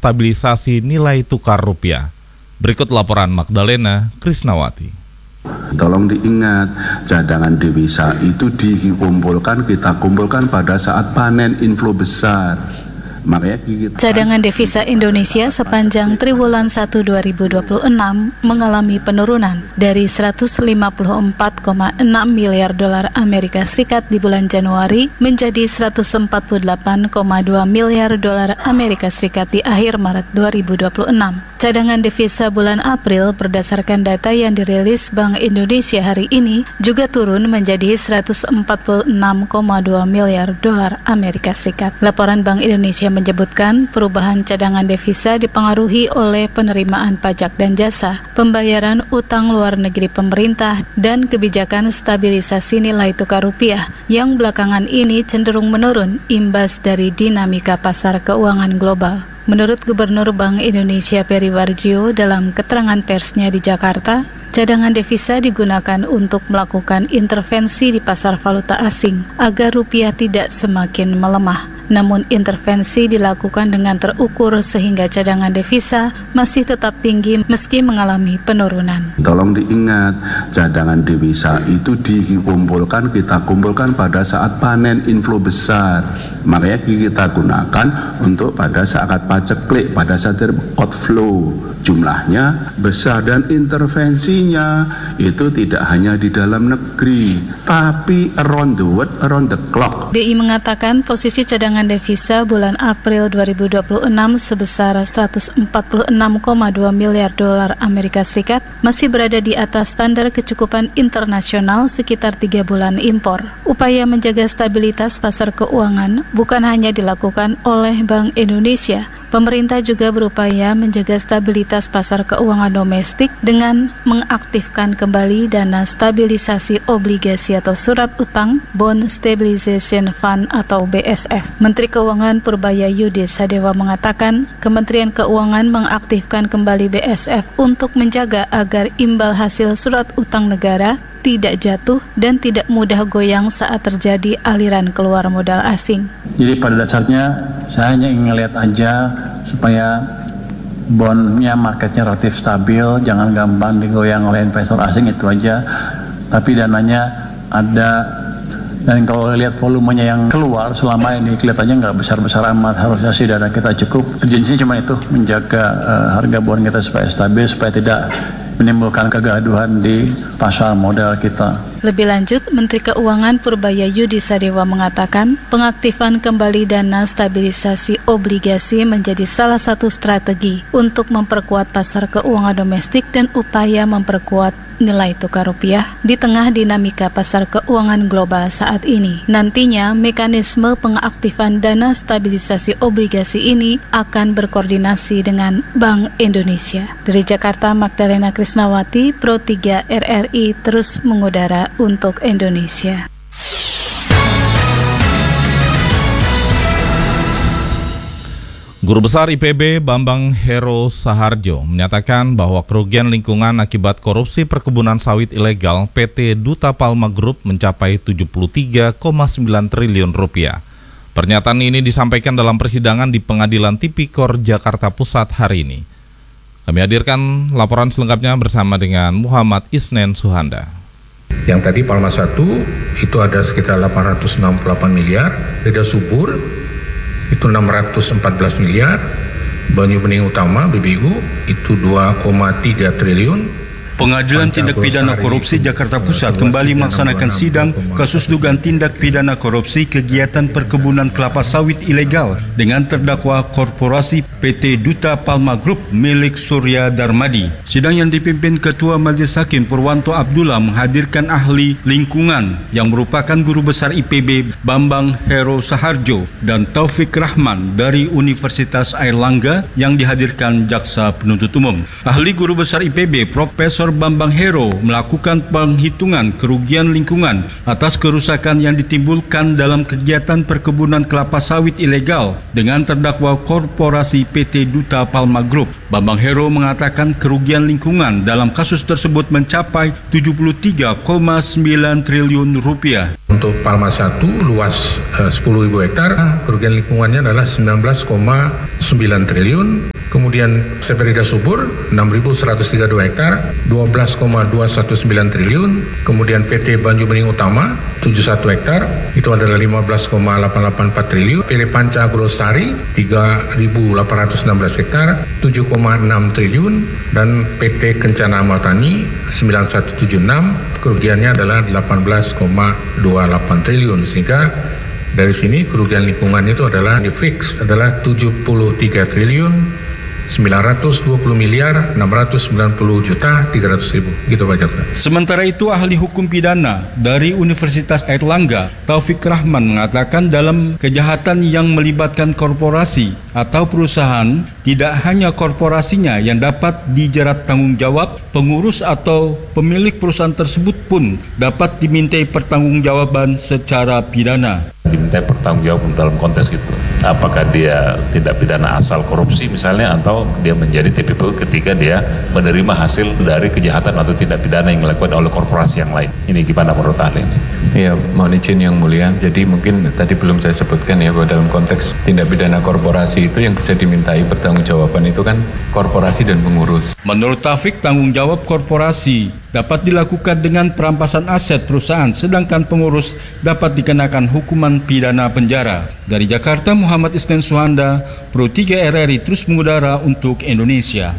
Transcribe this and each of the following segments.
stabilisasi nilai tukar rupiah. Berikut laporan Magdalena Krisnawati. Tolong diingat, cadangan devisa itu kita kumpulkan pada saat panen inflow besar. Cadangan devisa Indonesia sepanjang triwulan 1 2026 mengalami penurunan dari 154,6 miliar dolar Amerika Serikat di bulan Januari menjadi 148,2 miliar dolar Amerika Serikat di akhir Maret 2026. Cadangan devisa bulan April berdasarkan data yang dirilis Bank Indonesia hari ini juga turun menjadi 146,2 miliar dolar Amerika Serikat. Laporan Bank Indonesia menyebutkan perubahan cadangan devisa dipengaruhi oleh penerimaan pajak dan jasa, pembayaran utang luar negeri pemerintah, dan kebijakan stabilisasi nilai tukar rupiah yang belakangan ini cenderung menurun imbas dari dinamika pasar keuangan global. Menurut Gubernur Bank Indonesia Peri Warjio dalam keterangan persnya di Jakarta, cadangan devisa digunakan untuk melakukan intervensi di pasar valuta asing agar rupiah tidak semakin melemah. Namun intervensi dilakukan dengan terukur sehingga cadangan devisa masih tetap tinggi meski mengalami penurunan. Tolong diingat, cadangan devisa itu kita kumpulkan pada saat panen inflow besar. Makanya kita gunakan untuk pada saat paceklik, pada saat outflow. Jumlahnya besar dan intervensinya itu tidak hanya di dalam negeri, tapi around the world, around the clock. BI mengatakan posisi cadangan devisa bulan April 2026 sebesar 146,2 miliar dolar Amerika Serikat masih berada di atas standar kecukupan internasional sekitar 3 bulan impor. Upaya menjaga stabilitas pasar keuangan bukan hanya dilakukan oleh Bank Indonesia. Pemerintah juga berupaya menjaga stabilitas pasar keuangan domestik dengan mengaktifkan kembali dana stabilisasi obligasi atau surat utang Bond Stabilization Fund atau BSF. Menteri Keuangan Purbayayudi Sadewa mengatakan, Kementerian Keuangan mengaktifkan kembali BSF untuk menjaga agar imbal hasil surat utang negara tidak jatuh dan tidak mudah goyang saat terjadi aliran keluar modal asing. Jadi pada dasarnya saya hanya ingin lihat aja supaya bondnya marketnya relatif stabil, jangan gampang digoyang oleh investor asing, itu aja. Tapi dananya ada, dan kalau lihat volumenya yang keluar selama ini kelihatannya nggak besar-besar amat, harusnya sih dana kita cukup. Urgensinya cuma itu, menjaga harga bond kita supaya stabil, supaya tidak menimbulkan kegaduhan di pasar modal kita. Lebih lanjut, Menteri Keuangan Purbayayudi Sadewa mengatakan pengaktifan kembali dana stabilisasi obligasi menjadi salah satu strategi untuk memperkuat pasar keuangan domestik dan upaya memperkuat nilai tukar rupiah di tengah dinamika pasar keuangan global saat ini. Nantinya, mekanisme pengaktifan dana stabilisasi obligasi ini akan berkoordinasi dengan Bank Indonesia. Dari Jakarta, Magdalena Krisnawati, Pro 3 RRI terus mengudara untuk Indonesia. Guru Besar IPB Bambang Hero Saharjo menyatakan bahwa kerugian lingkungan akibat korupsi perkebunan sawit ilegal PT Duta Palma Group mencapai 73,9 triliun rupiah. Pernyataan ini disampaikan dalam persidangan di Pengadilan Tipikor Jakarta Pusat hari ini. Kami hadirkan laporan selengkapnya bersama dengan Muhammad Isnen Suhanda. Yang tadi Palma 1 itu ada sekitar 868 miliar, Deda Subur itu 614 miliar, Banyu Bening Utama BBU itu 2,3 triliun. Pengadilan Tindak Pidana Korupsi Jakarta Pusat kembali melaksanakan sidang kasus dugaan tindak pidana korupsi kegiatan perkebunan kelapa sawit ilegal dengan terdakwa korporasi PT Duta Palma Group milik Surya Darmadi. Sidang yang dipimpin Ketua Majelis Hakim Purwanto Abdullah menghadirkan ahli lingkungan yang merupakan Guru Besar IPB Bambang Hero Saharjo dan Taufik Rahman dari Universitas Airlangga yang dihadirkan Jaksa Penuntut Umum. Ahli Guru Besar IPB Profesor Bambang Hero melakukan penghitungan kerugian lingkungan atas kerusakan yang ditimbulkan dalam kegiatan perkebunan kelapa sawit ilegal dengan terdakwa korporasi PT Duta Palma Group. Bambang Hero mengatakan kerugian lingkungan dalam kasus tersebut mencapai 73,9 triliun rupiah. Untuk Palma 1 luas 10.000 hektar, kerugian lingkungannya adalah 19,9 triliun. Kemudian Seperida Subur 6.132 hektar 12,219 triliun. Kemudian PT Banyu Bening Utama 71 hektar itu adalah 15,884 triliun. PT Panca Agrolestari 3.816 hektar 7,6 triliun. Dan PT Kencana Amal Tani 9176 kerugiannya adalah 18,28 triliun. Sehingga dari sini kerugian lingkungan itu adalah di fix adalah 73 triliun 920 miliar 690 juta 300 ribu. Gitu Pak Jaksa. Sementara itu, ahli hukum pidana dari Universitas Airlangga, Taufik Rahman, mengatakan dalam kejahatan yang melibatkan korporasi atau perusahaan, tidak hanya korporasinya yang dapat dijerat tanggung jawab, pengurus atau pemilik perusahaan tersebut pun dapat dimintai pertanggungjawaban secara pidana. Dimintai pertanggungjawaban dalam konteks itu, apakah dia tindak pidana asal korupsi misalnya, atau dia menjadi TPPU ketika dia menerima hasil dari kejahatan atau tindak pidana yang dilakukan oleh korporasi yang lain. Ini gimana menurut ahli ini? Ya, mohon izin yang mulia. Jadi mungkin tadi belum saya sebutkan ya, bahwa dalam konteks tindak pidana korporasi itu yang bisa dimintai pertanggungjawaban itu kan korporasi dan pengurus. Menurut Taufik, tanggung jawab korporasi dapat dilakukan dengan perampasan aset perusahaan, sedangkan pengurus dapat dikenakan hukuman pidana penjara. Dari Jakarta, Muhammad Isnan Suhanda, Pro 3 RRI terus mengudara untuk Indonesia.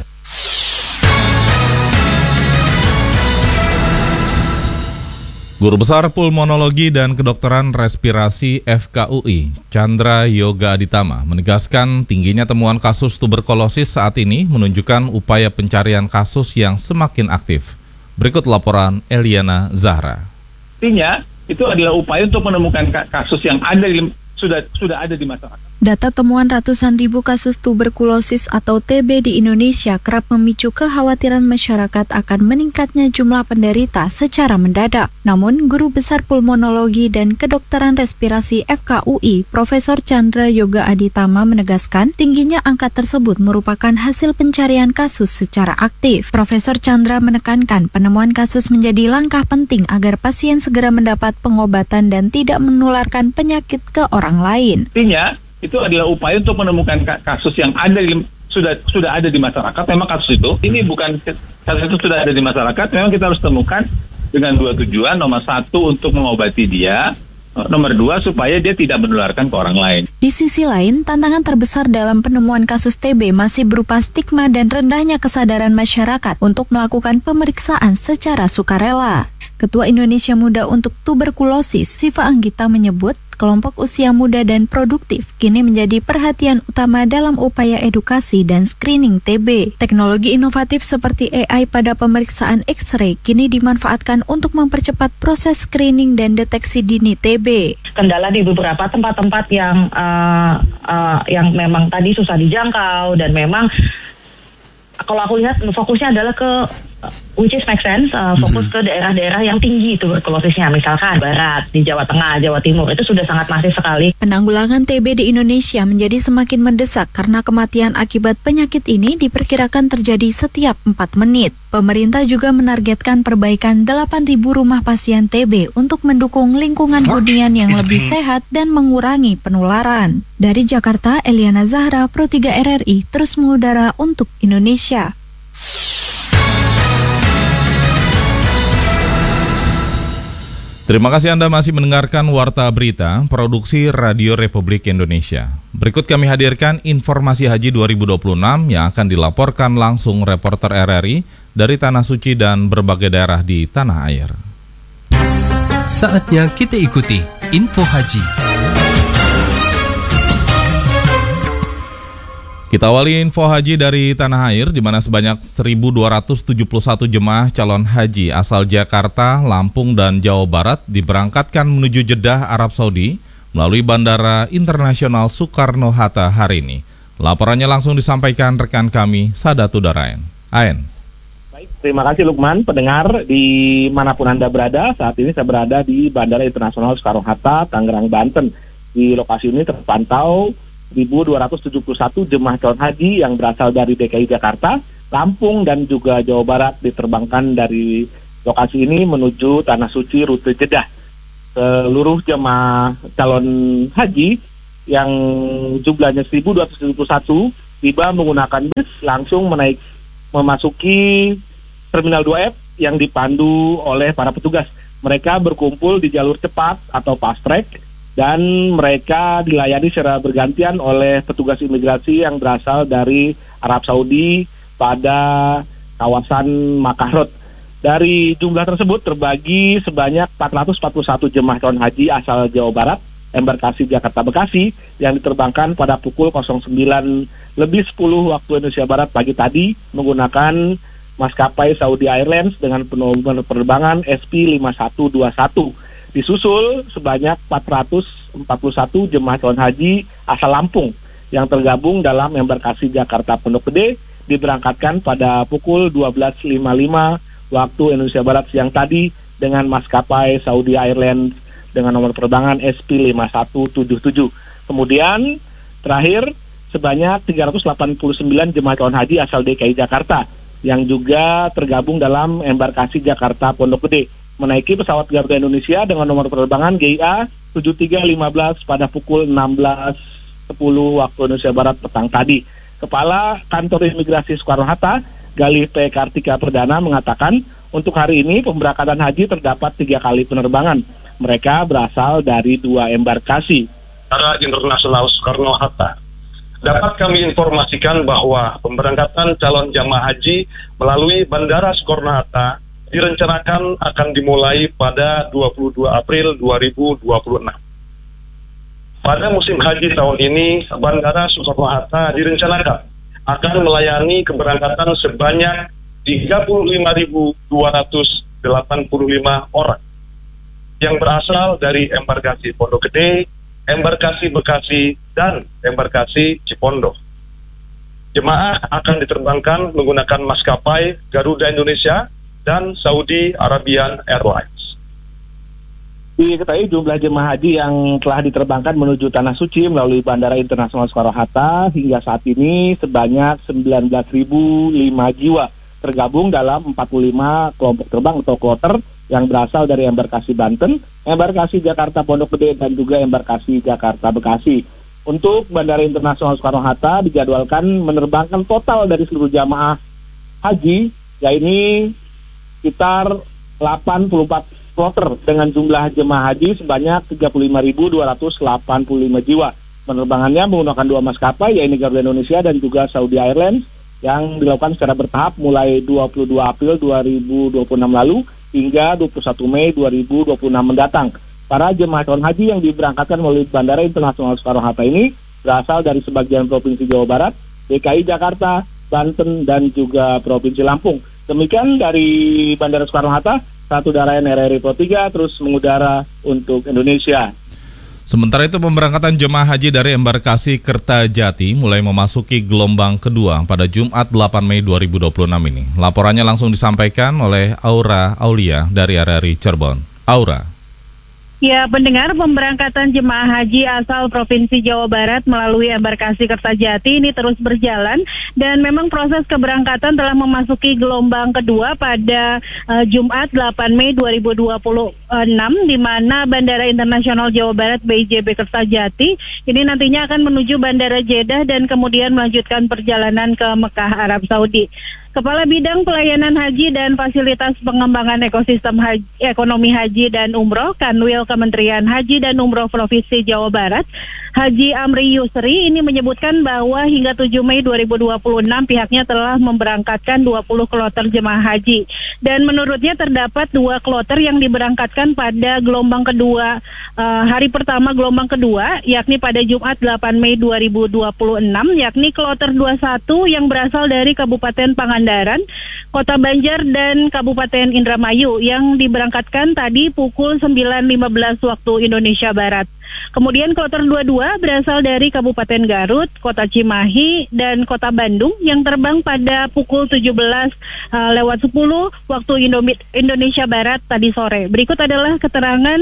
Guru Besar Pulmonologi dan Kedokteran Respirasi FKUI, Chandra Yoga Aditama, menegaskan tingginya temuan kasus tuberkulosis saat ini menunjukkan upaya pencarian kasus yang semakin aktif. Berikut laporan Eliana Zahra. Artinya, itu adalah upaya untuk menemukan kasus yang ada sudah ada di masyarakat. Data temuan ratusan ribu kasus tuberkulosis atau TB di Indonesia kerap memicu kekhawatiran masyarakat akan meningkatnya jumlah penderita secara mendadak. Namun, Guru Besar Pulmonologi dan Kedokteran Respirasi FKUI, Profesor Chandra Yoga Aditama menegaskan tingginya angka tersebut merupakan hasil pencarian kasus secara aktif. Profesor Chandra menekankan penemuan kasus menjadi langkah penting agar pasien segera mendapat pengobatan dan tidak menularkan penyakit ke orang lain. Artinya, itu adalah upaya untuk menemukan kasus yang ada sudah ada di masyarakat. Memang kasus itu, ini bukan kasus itu sudah ada di masyarakat. Memang kita harus temukan dengan dua tujuan. Nomor satu, untuk mengobati dia. Nomor dua, supaya dia tidak menularkan ke orang lain. Di sisi lain, tantangan terbesar dalam penemuan kasus TB masih berupa stigma dan rendahnya kesadaran masyarakat untuk melakukan pemeriksaan secara sukarela. Ketua Indonesia Muda untuk Tuberkulosis, Siva Anggita menyebut, kelompok usia muda dan produktif kini menjadi perhatian utama dalam upaya edukasi dan screening TB. Teknologi inovatif seperti AI pada pemeriksaan X-ray kini dimanfaatkan untuk mempercepat proses screening dan deteksi dini TB. Kendala di beberapa tempat-tempat yang memang tadi susah dijangkau, dan memang kalau aku lihat fokusnya adalah ke which is make sense, fokus ke daerah-daerah yang tinggi tuberkulosisnya, misalkan Barat, di Jawa Tengah, Jawa Timur, itu sudah sangat masif sekali. Penanggulangan TB di Indonesia menjadi semakin mendesak karena kematian akibat penyakit ini diperkirakan terjadi setiap 4 menit. Pemerintah juga menargetkan perbaikan 8.000 rumah pasien TB untuk mendukung lingkungan hunian yang lebih sehat dan mengurangi penularan. Dari Jakarta, Eliana Zahra, Pro 3 RRI, terus mengudara untuk Indonesia. Terima kasih Anda masih mendengarkan Warta Berita, Produksi Radio Republik Indonesia. Berikut kami hadirkan informasi Haji 2026 yang akan dilaporkan langsung reporter RRI dari Tanah Suci dan berbagai daerah di tanah air. Saatnya kita ikuti Info Haji. Kita awali info haji dari tanah air, di mana sebanyak 1.271 jemaah calon haji asal Jakarta, Lampung, dan Jawa Barat diberangkatkan menuju Jeddah, Arab Saudi melalui Bandara Internasional Soekarno-Hatta hari ini. Laporannya langsung disampaikan rekan kami, Sadatu Daraen. Aen. Baik, terima kasih Lukman. Pendengar dimanapun Anda berada, saat ini saya berada di Bandara Internasional Soekarno-Hatta, Tangerang, Banten. Di lokasi ini terpantau 1.271 jemaah calon haji yang berasal dari DKI Jakarta, Lampung, dan juga Jawa Barat diterbangkan dari lokasi ini menuju Tanah Suci rute Jeddah. Seluruh jemaah calon haji yang jumlahnya 1.271 tiba menggunakan bus langsung memasuki Terminal 2F yang dipandu oleh para petugas. Mereka berkumpul di jalur cepat atau fast track dan mereka dilayani secara bergantian oleh petugas imigrasi yang berasal dari Arab Saudi pada kawasan Makkah Road. Dari jumlah tersebut terbagi sebanyak 441 jemaah calon haji asal Jawa Barat, embarkasi Jakarta Bekasi yang diterbangkan pada pukul 09.10 waktu Indonesia Barat pagi tadi menggunakan maskapai Saudi Airlines dengan penerbangan SP5121. Disusul sebanyak 441 jemaah calon haji asal Lampung yang tergabung dalam embarkasi Jakarta Pondok Gede diberangkatkan pada pukul 12.55 waktu Indonesia Barat siang tadi dengan maskapai Saudi Airlines dengan nomor penerbangan SP5177. Kemudian terakhir sebanyak 389 jemaah calon haji asal DKI Jakarta yang juga tergabung dalam embarkasi Jakarta Pondok Gede menaiki pesawat Garuda Indonesia dengan nomor penerbangan GIA 7315 pada pukul 16.10 waktu Indonesia Barat petang tadi. Kepala Kantor Imigrasi Soekarno-Hatta, Galih P. Kartika Perdana mengatakan untuk hari ini pemberangkatan haji terdapat 3 kali penerbangan. Mereka berasal dari 2 embarkasi. Bandara Internasional Soekarno-Hatta. Dapat kami informasikan bahwa pemberangkatan calon jamaah haji melalui Bandara Soekarno-Hatta direncanakan akan dimulai pada 22 April 2026. Pada musim haji tahun ini, Bandara Soekarno-Hatta direncanakan akan melayani keberangkatan sebanyak 35.285 orang yang berasal dari embarkasi Pondok Gede, embarkasi Bekasi, dan embarkasi Cipondoh. Jemaah akan diterbangkan menggunakan maskapai Garuda Indonesia dan Saudi Arabian Airlines. Diketahui jumlah jemaah haji yang telah diterbangkan menuju Tanah Suci melalui Bandara Internasional Soekarno-Hatta hingga saat ini sebanyak 19.005 jiwa, tergabung dalam 45 kelompok terbang atau kloter yang berasal dari embarkasi Banten, embarkasi Jakarta Pondok Gede, dan juga embarkasi Jakarta Bekasi. Untuk Bandara Internasional Soekarno-Hatta dijadwalkan menerbangkan total dari seluruh jamaah haji, yaitu sekitar 84 kloter dengan jumlah jemaah haji sebanyak 35.285 jiwa. Penerbangannya menggunakan 2 maskapai, yaitu Garuda Indonesia dan juga Saudi Airlines, yang dilakukan secara bertahap mulai 22 April 2026 lalu hingga 21 Mei 2026 mendatang. Para jemaah calon haji yang diberangkatkan melalui Bandara Internasional Soekarno-Hatta ini berasal dari sebagian Provinsi Jawa Barat, DKI Jakarta, Banten, dan juga Provinsi Lampung. Demikian dari Bandara Soekarno-Hatta, satu Darayan RRI Pro 3 terus mengudara untuk Indonesia. Sementara itu pemberangkatan jemaah haji dari embarkasi Kertajati mulai memasuki gelombang kedua pada Jumat 8 Mei 2026 ini. Laporannya langsung disampaikan oleh Aura Aulia dari RRI Cirebon. Aura. Ya, pendengar, pemberangkatan jemaah haji asal Provinsi Jawa Barat melalui embarkasi Kertajati ini terus berjalan dan memang proses keberangkatan telah memasuki gelombang kedua pada Jumat 8 Mei 2026 di mana Bandara Internasional Jawa Barat BIJB Kertajati ini nantinya akan menuju Bandara Jeddah dan kemudian melanjutkan perjalanan ke Mekah, Arab Saudi. Kepala Bidang Pelayanan Haji dan Fasilitas Pengembangan Ekosistem Ekonomi Haji dan Umroh Kanwil Kementerian Haji dan Umroh Provinsi Jawa Barat, Haji Amri Yusri ini menyebutkan bahwa hingga 7 Mei 2026 pihaknya telah memberangkatkan 20 kloter jemaah haji. Dan menurutnya terdapat 2 kloter yang diberangkatkan pada gelombang kedua, hari pertama gelombang kedua, yakni pada Jumat 8 Mei 2026, yakni kloter 21 yang berasal dari Kabupaten Pangandaran, Kota Banjar, dan Kabupaten Indramayu yang diberangkatkan tadi pukul 9.15 waktu Indonesia Barat. Kemudian kloter 22 berasal dari Kabupaten Garut, Kota Cimahi, dan Kota Bandung yang terbang pada pukul 17.10 waktu Indonesia Barat tadi sore. Berikut adalah keterangan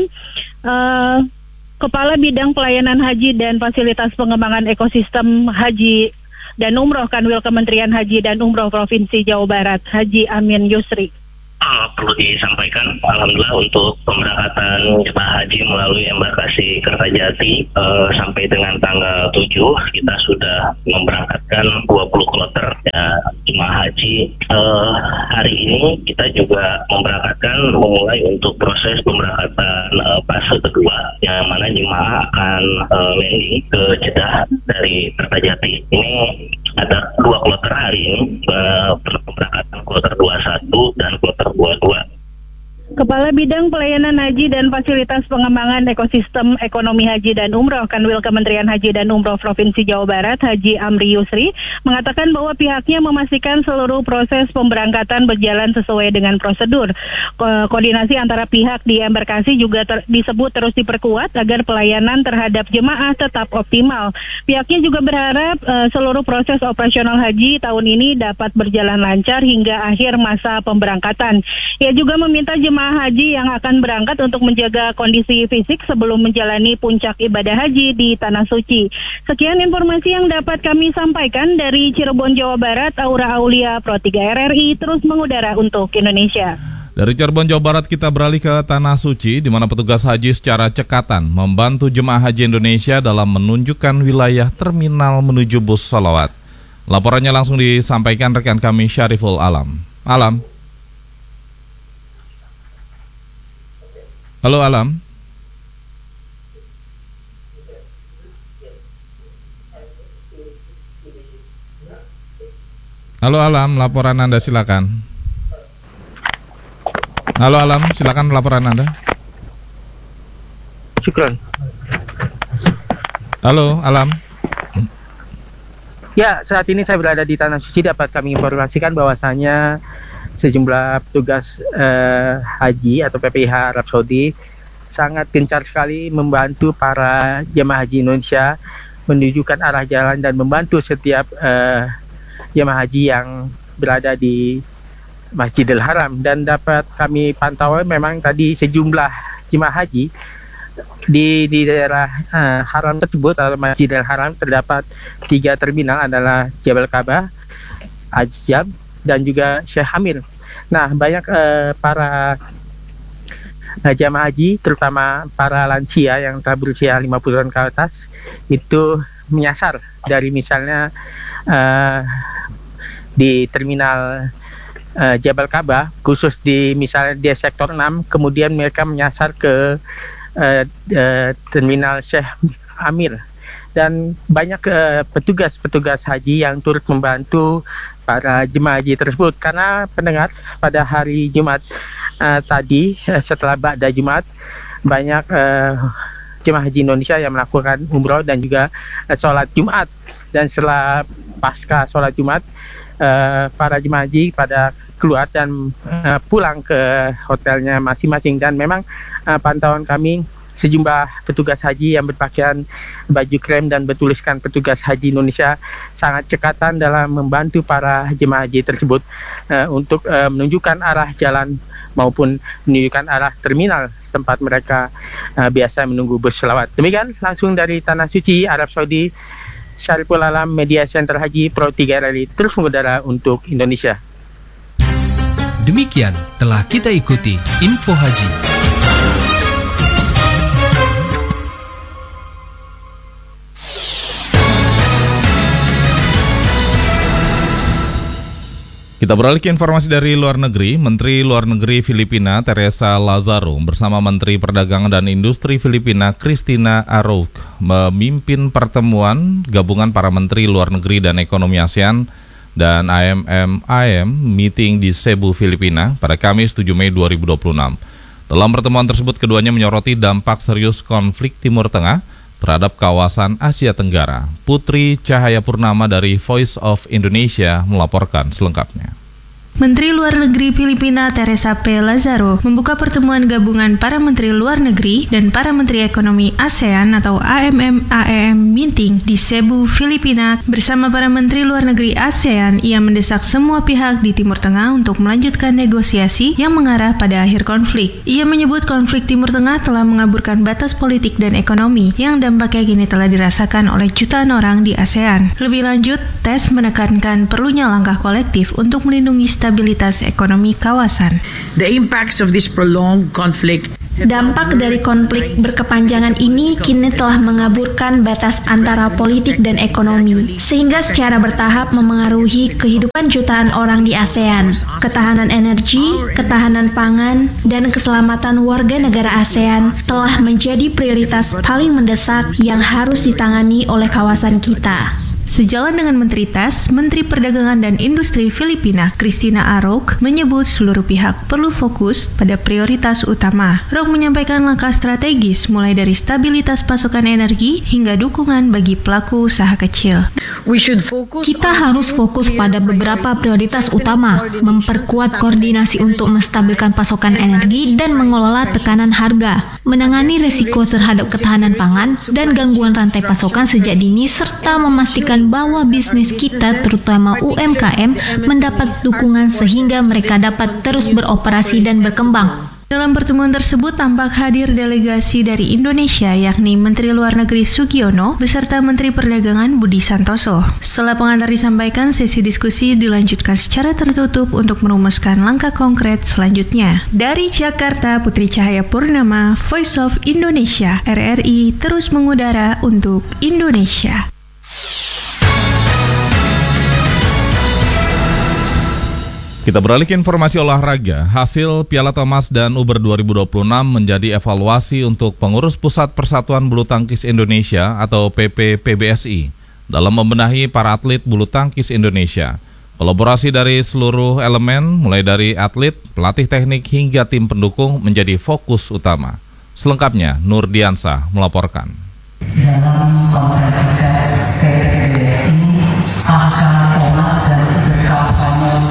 Kepala Bidang Pelayanan Haji dan Fasilitas Pengembangan Ekosistem Haji dan Umroh Kanwil Kementerian Haji dan Umroh Provinsi Jawa Barat, Haji Amin Yusri. perlu disampaikan, alhamdulillah untuk pemberangkatan jemaah haji melalui embarkasi Kertajati sampai dengan tanggal 7 kita sudah memberangkatkan 20 kloter jemaah haji. Hari ini kita juga memulai untuk proses pemberangkatan fase kedua, yang mana jemaah akan landing ke Jeddah dari Kertajati. Ini ada 2 kloter hari ini, pemberangkatan kloter 21 dan kloter 22. Kepala Bidang Pelayanan Haji dan Fasilitas Pengembangan Ekosistem Ekonomi Haji dan Umroh Kanwil Kementerian Haji dan Umroh Provinsi Jawa Barat, Haji Amri Yusri, mengatakan bahwa pihaknya memastikan seluruh proses pemberangkatan berjalan sesuai dengan prosedur. Koordinasi antara pihak di embarkasi juga disebut terus diperkuat agar pelayanan terhadap jemaah tetap optimal. Pihaknya juga berharap seluruh proses operasional haji tahun ini dapat berjalan lancar hingga akhir masa pemberangkatan. Ia juga meminta jemaah haji yang akan berangkat untuk menjaga kondisi fisik sebelum menjalani puncak ibadah haji di Tanah Suci. Sekian informasi yang dapat kami sampaikan dari Cirebon, Jawa Barat. Aura Aulia, Pro 3 RRI, terus mengudara untuk Indonesia. Dari Cirebon, Jawa Barat kita beralih ke Tanah Suci, di mana petugas haji secara cekatan membantu jemaah haji Indonesia dalam menunjukkan wilayah terminal menuju bus sholawat. Laporannya langsung disampaikan rekan kami Syariful Alam. Alam. Halo Alam. Halo Alam, laporan Anda silakan. Halo Alam, silakan laporan Anda. Syukron. Halo Alam. Ya, saat ini saya berada di Tanah Suci. Dapat kami informasikan bahwasanya sejumlah petugas haji atau PPIH Arab Saudi sangat gencar sekali membantu para jemaah haji Indonesia menunjukkan arah jalan dan membantu setiap jemaah haji yang berada di Masjidil Haram. Dan dapat kami pantau memang tadi sejumlah jemaah haji di daerah haram tersebut atau Masjidil Haram terdapat 3 terminal, adalah Jabal Ka'bah, Ajjab, dan juga Syekh Amir. Nah, banyak para jamaah haji, terutama para lansia yang telah berusia 50 tahun ke atas, itu menyasar dari misalnya di terminal Jabal Ka'bah, khusus di misalnya di sektor 6, kemudian mereka menyasar ke terminal Syekh Amir. Dan banyak petugas-petugas haji yang turut membantu para jemaah haji tersebut. Karena pendengar, pada hari Jumat tadi, setelah ba'da Jumat, banyak jemaah haji Indonesia yang melakukan umroh dan juga sholat Jumat. Dan setelah pasca sholat Jumat, para jemaah haji pada keluar dan pulang ke hotelnya masing-masing. Dan memang pantauan kami, sejumlah petugas haji yang berpakaian baju krem dan bertuliskan petugas haji Indonesia sangat cekatan dalam membantu para jemaah haji tersebut untuk menunjukkan arah jalan maupun menunjukkan arah terminal tempat mereka biasa menunggu bus selawat. Demikian langsung dari Tanah Suci, Arab Saudi, Syariful Alam, Media Center Haji Pro 3 RRI, terus mengudara untuk Indonesia. Demikian telah kita ikuti Info Haji. Kita beralih ke informasi dari luar negeri. Menteri Luar Negeri Filipina Teresa Lazaro bersama Menteri Perdagangan dan Industri Filipina Cristina Arauk memimpin pertemuan gabungan para Menteri Luar Negeri dan Ekonomi ASEAN dan IMM meeting di Cebu, Filipina pada Kamis 7 Mei 2026. Dalam pertemuan tersebut, keduanya menyoroti dampak serius konflik Timur Tengah terhadap kawasan Asia Tenggara. Putri Cahayapurnama dari Voice of Indonesia melaporkan selengkapnya. Menteri Luar Negeri Filipina Teresa P. Lazaro membuka pertemuan gabungan para Menteri Luar Negeri dan para Menteri Ekonomi ASEAN atau IMM meeting di Cebu, Filipina. Bersama para Menteri Luar Negeri ASEAN, ia mendesak semua pihak di Timur Tengah untuk melanjutkan negosiasi yang mengarah pada akhir konflik. Ia menyebut konflik Timur Tengah telah mengaburkan batas politik dan ekonomi yang dampaknya kini telah dirasakan oleh jutaan orang di ASEAN. Lebih lanjut, TES menekankan perlunya langkah kolektif untuk melindungi stabilitas stabilitas ekonomi kawasan. The impacts of this prolonged conflict. Dampak dari konflik berkepanjangan ini kini telah mengaburkan batas antara politik dan ekonomi, sehingga secara bertahap memengaruhi kehidupan jutaan orang di ASEAN. Ketahanan energi, ketahanan pangan, dan keselamatan warga negara ASEAN telah menjadi prioritas paling mendesak yang harus ditangani oleh kawasan kita. Sejalan dengan Menteri TAS, Menteri Perdagangan dan Industri Filipina, Christina Arroque, menyebut seluruh pihak perlu fokus pada prioritas utama. Arroque menyampaikan langkah strategis mulai dari stabilitas pasokan energi hingga dukungan bagi pelaku usaha kecil. Kita harus fokus pada beberapa prioritas utama, memperkuat koordinasi untuk menstabilkan pasokan energi dan mengelola tekanan harga, menangani risiko terhadap ketahanan pangan dan gangguan rantai pasokan sejak dini, serta memastikan bahwa bisnis kita, terutama UMKM, mendapat dukungan sehingga mereka dapat terus beroperasi dan berkembang. Dalam pertemuan tersebut tampak hadir delegasi dari Indonesia, yakni Menteri Luar Negeri Sugiono beserta Menteri Perdagangan Budi Santoso. Setelah pengantar disampaikan, sesi diskusi dilanjutkan secara tertutup untuk merumuskan langkah konkret selanjutnya. Dari Jakarta, Putri Cahaya Purnama, Voice of Indonesia, RRI terus mengudara untuk Indonesia. Kita beralih ke informasi olahraga. Hasil Piala Thomas dan Uber 2026 menjadi evaluasi untuk pengurus Pusat Persatuan Bulu Tangkis Indonesia atau PPBSI dalam membenahi para atlet bulu tangkis Indonesia. Kolaborasi dari seluruh elemen, mulai dari atlet, pelatih teknik hingga tim pendukung menjadi fokus utama. Selengkapnya, Nur Diansah melaporkan. Dalam konferensi pers PPBSI pasca Thomas dan Uber Cup Finals.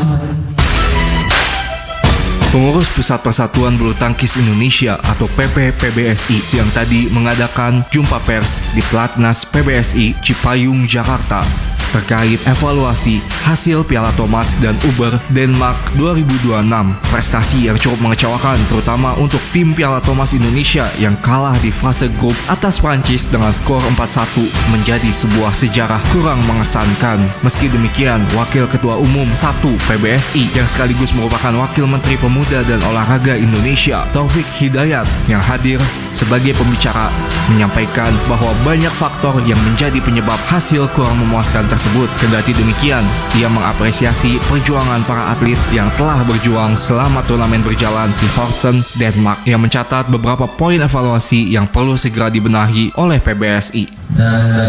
Pengurus Pusat Persatuan Bulu Tangkis Indonesia atau PPBSI siang tadi mengadakan jumpa pers di Platnas PBSI Cipayung, Jakarta terkait evaluasi hasil Piala Thomas dan Uber Denmark 2026. Prestasi yang cukup mengecewakan terutama untuk tim Piala Thomas Indonesia yang kalah di fase grup atas Prancis dengan skor 4-1 menjadi sebuah sejarah kurang mengesankan. Meski demikian, Wakil Ketua Umum 1 PBSI yang sekaligus merupakan Wakil Menteri Pemuda dan Olahraga Indonesia, Taufik Hidayat, yang hadir sebagai pembicara menyampaikan bahwa banyak faktor yang menjadi penyebab hasil kurang memuaskan tersebut. Kendati demikian, ia mengapresiasi perjuangan para atlet yang telah berjuang selama turnamen berjalan di Horsens, Denmark, yang mencatat beberapa poin evaluasi yang perlu segera dibenahi oleh PBSI. Dan